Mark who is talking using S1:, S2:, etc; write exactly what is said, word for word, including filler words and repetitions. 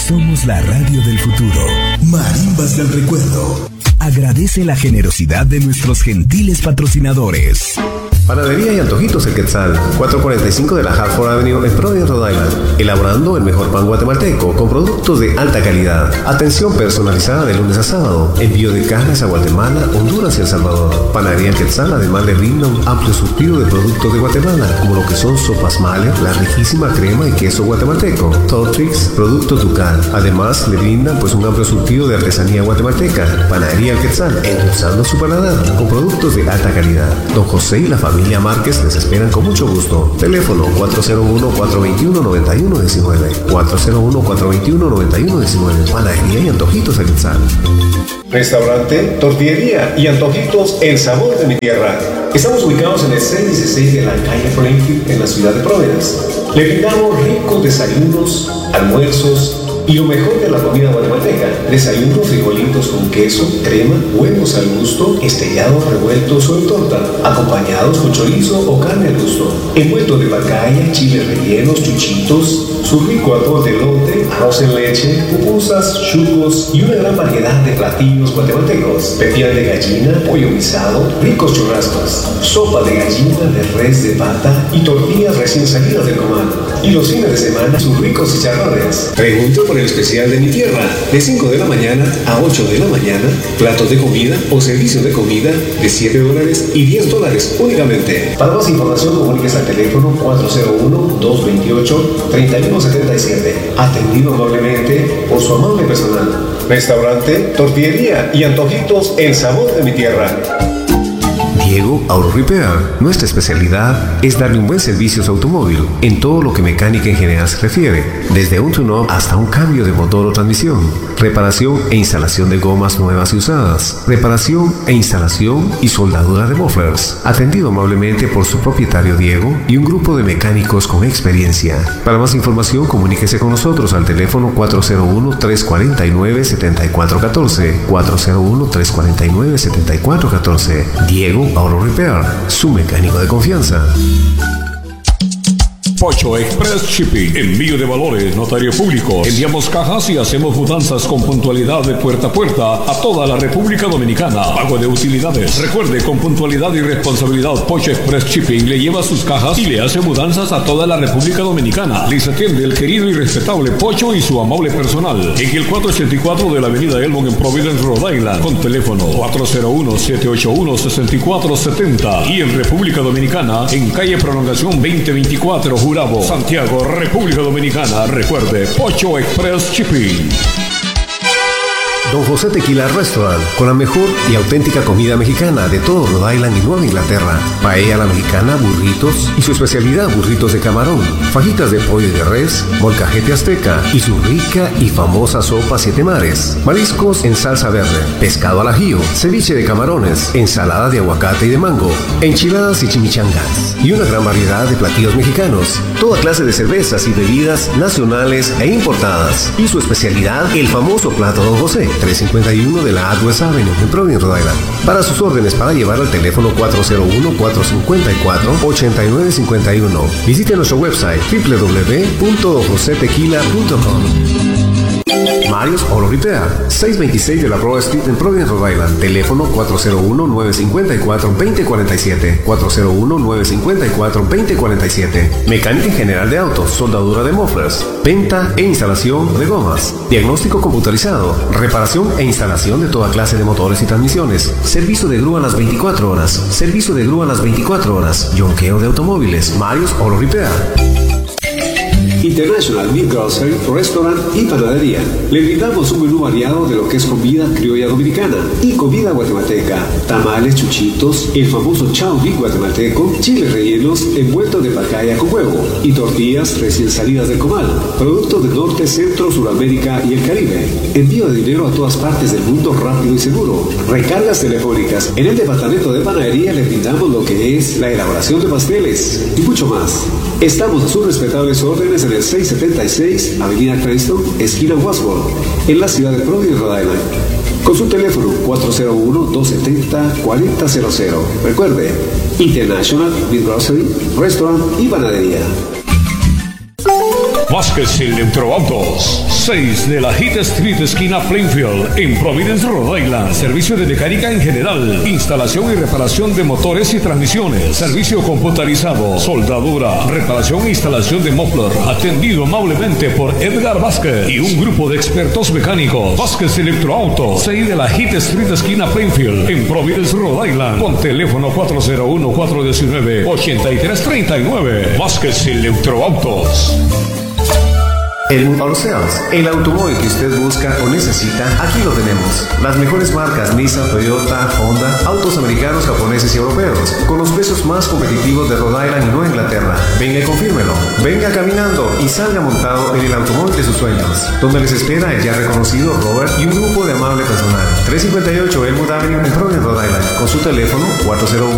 S1: Somos la radio del futuro. Marimbas del recuerdo. Agradece la generosidad de nuestros gentiles patrocinadores.
S2: Panadería y Antojitos El Quetzal, cuatrocientos cuarenta y cinco de la Hartford Avenue en Providence, Rhode Island. Elaborando el mejor pan guatemalteco con productos de alta calidad. Atención personalizada de lunes a sábado. Envío de carnes a Guatemala, Honduras y El Salvador. Panadería El Quetzal además le brinda un amplio surtido de productos de Guatemala, como lo que son sopas Mahler, la riquísima crema y queso guatemalteco, Totrix, productos Ducal. Además le brindan pues un amplio surtido de artesanía guatemalteca. Panadería El Quetzal, endulzando su paladar con productos de alta calidad. Don José y la familia Familia Márquez les esperan con mucho gusto. Teléfono cuatro cero uno, cuatro dos uno, nueve uno uno nueve. cuatro cero uno, cuatro dos uno, nueve uno uno nueve. Panadería y Antojitos El Quetzal.
S3: Restaurante, tortillería y antojitos El Sabor de mi Tierra. Estamos ubicados en el seiscientos dieciséis de la calle Plainfield en la ciudad de Providence. Le brindamos ricos desayunos, almuerzos y lo mejor de la comida guatemalteca: desayunos, frijolitos con queso, crema, huevos al gusto, estrellados, revueltos o en torta, acompañados con chorizo o carne al gusto, envueltos de pacaya, chiles rellenos, chuchitos, su rico arroz de elote, arroz en leche, pupusas, chucos y una gran variedad de platillos guatemaltecos: pepián de gallina, pollo guisado, ricos churrascos, sopa de gallina, de res, de pata y tortillas recién salidas del comal. Y los fines de semana, sus ricos chicharrones. Pregunto por el especial de mi tierra, de cinco de la mañana a ocho de la mañana, platos de comida o servicios de comida de siete dólares y diez dólares únicamente. Para más información, comuníquese al teléfono cuatro cero uno, dos dos ocho, tres uno siete siete. Atendido amablemente por su amable personal. Restaurante, tortillería y antojitos El Sabor de mi Tierra.
S2: Diego Auto Repair. Nuestra especialidad es darle un buen servicio a su automóvil en todo lo que mecánica en general se refiere, desde un tune-up hasta un cambio de motor o transmisión, reparación e instalación de gomas nuevas y usadas, reparación e instalación y soldadura de mufflers, atendido amablemente por su propietario Diego y un grupo de mecánicos con experiencia. Para más información, comuníquese con nosotros al teléfono cuatro cero uno, tres cuatro nueve, siete cuatro uno cuatro, cuatro cero uno, tres cuatro nueve, siete cuatro uno cuatro. Diego Auto Repair, su mecánico de confianza.
S4: Pocho Express Shipping, envío de valores, notario público. Enviamos cajas y hacemos mudanzas con puntualidad de puerta a puerta a toda la República Dominicana. Pago de utilidades. Recuerde, con puntualidad y responsabilidad, Pocho Express Shipping le lleva sus cajas y le hace mudanzas a toda la República Dominicana. Les atiende el querido y respetable Pocho y su amable personal en el cuatrocientos ochenta y cuatro de la avenida Elmont en Providence, Rhode Island, con teléfono cuatro cero uno, siete ocho uno, seis cuatro siete cero, y en República Dominicana en calle Prolongación veinte veinticuatro, Gurabo, Santiago, República Dominicana. Recuerde, Pocho Express Shipping.
S2: Don José Tequila Restaurant, con la mejor y auténtica comida mexicana de todo Rhode Island y Nueva Inglaterra. Paella a la mexicana, burritos y su especialidad, burritos de camarón, fajitas de pollo y de res, molcajete azteca y su rica y famosa sopa siete mares, mariscos en salsa verde, pescado al ajillo, ceviche de camarones, ensalada de aguacate y de mango, enchiladas y chimichangas y una gran variedad de platillos mexicanos, toda clase de cervezas y bebidas nacionales e importadas. Y su especialidad, el famoso plato Don José, trescientos cincuenta y uno de la Atwest Avenue en Providence, Rhode Island. Para sus órdenes, para llevar al teléfono cuatro cero uno, cuatro cinco cuatro, ocho nueve cinco uno. Visite nuestro website w w w punto jose tequila punto com. Marios Auto Repair, seiscientos veintiséis de la Broad Street en Providence, Rhode Island. Teléfono cuatro cero uno, nueve cinco cuatro, dos cero cuatro siete. cuatro cero uno, nueve cinco cuatro, dos cero cuatro siete. Mecánica en general de autos, soldadura de mufflers, venta e instalación de gomas, diagnóstico computarizado, reparación e instalación de toda clase de motores y transmisiones, servicio de grúa a las veinticuatro horas, servicio de grúa a las veinticuatro horas, yonqueo de automóviles. Marios Auto Repair.
S3: International Meat Grocery, Restaurant y Panadería. Le brindamos un menú variado de lo que es comida criolla dominicana y comida guatemalteca, tamales, chuchitos, el famoso chao meat guatemalteco, chiles rellenos envueltos de pacaya con huevo y tortillas recién salidas del comal, productos del norte, centro, Suramérica y el Caribe. Envío de dinero a todas partes del mundo rápido y seguro. Recargas telefónicas. En el departamento de panadería le brindamos lo que es la elaboración de pasteles y mucho más. Estamos a sus respetables órdenes en el seiscientos setenta y seis Avenida Cranston, esquina Wasworth, en la ciudad de Providence, Rhode Island. Con su teléfono cuatro cero uno, dos siete cero, cuatro cero cero cero. Recuerde, International Meat Grocery, Restaurant y Panadería.
S4: Vázquez Electroautos, seis de la Heat Street, esquina Plainfield, en Providence, Rhode Island. Servicio de mecánica en general, instalación y reparación de motores y transmisiones, servicio computarizado, soldadura, reparación e instalación de muffler, atendido amablemente por Edgar Vázquez y un grupo de expertos mecánicos. Vázquez Electroautos, seis de la Heat Street, esquina Plainfield, en Providence, Rhode Island, con teléfono cuatro cero uno, cuatro uno nueve, ocho tres tres nueve. Vázquez Electroautos.
S2: El Auto Sales, el automóvil que usted busca o necesita, aquí lo tenemos. Las mejores marcas Nissan, Toyota, Honda, autos americanos, japoneses y europeos, con los precios más competitivos de Rhode Island y Nueva Inglaterra. Venga y confírmelo. Venga caminando y salga montado en el automóvil de sus sueños, donde les espera el ya reconocido Robert y un grupo de amable personal. trescientos cincuenta y ocho Elmwood Avenue en Providence, Rhode Island, con su teléfono cuatro cero uno